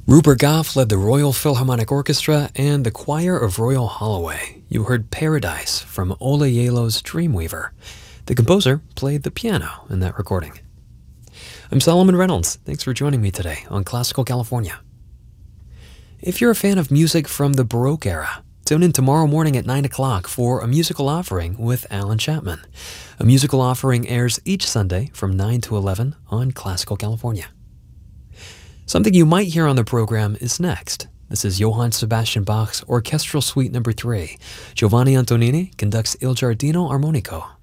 Rupert Goff led the Royal Philharmonic Orchestra and the Choir of Royal Holloway. You heard Paradise from Ola Yelo's Dreamweaver. The composer played the piano in that recording. I'm Solomon Reynolds. Thanks for joining me today on Classical California. If you're a fan of music from the Baroque era, tune in tomorrow morning at 9 o'clock for A Musical Offering with Alan Chapman. A Musical Offering airs each Sunday from 9 to 11 on Classical California. Something you might hear on the program is next. This is Johann Sebastian Bach's Orchestral Suite No. 3. Giovanni Antonini conducts Il Giardino Armonico.